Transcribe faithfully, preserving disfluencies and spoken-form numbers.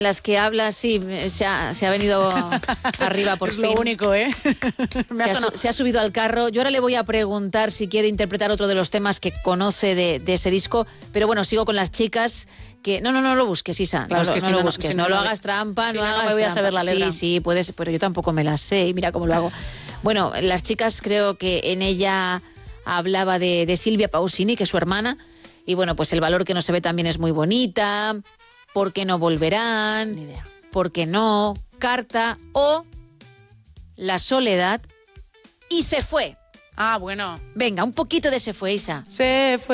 Las que habla, sí, se ha, se ha venido arriba por es fin. Es lo único, ¿eh? Me se, ha, se ha subido al carro. Yo ahora le voy a preguntar si quiere interpretar otro de los temas que conoce de, de ese disco, pero bueno, sigo con las chicas que... No, no, no lo busques, Isa, claro, no, lo, que no si lo no, busques, si no, no, no no lo hagas trampa, si no, no, hagas no me voy trampa. a saber la letra. Sí, sí, puedes, pero yo tampoco me las sé y mira cómo lo hago. Bueno, las chicas creo que en ella hablaba de, de Silvia Pausini, que es su hermana, y bueno, pues el valor que no se ve también es muy bonita, ¿por qué no volverán? Ni idea. ¿Por qué no? Carta o La soledad y Se fue. Ah, bueno. Venga, un poquito de Se fue, Isa. Se fue.